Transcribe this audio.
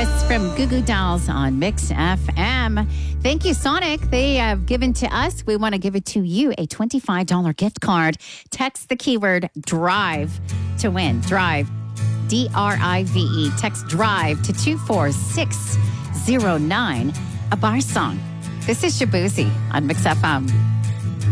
Kiss from Goo Goo Dolls on Mix FM. Thank you, Sonic. They have given to us. We want to give it to you a $25 gift card. Text the keyword DRIVE to win. DRIVE. DRIVE. Text DRIVE to 24609. A bar song. This is Shabuzi on Mix FM.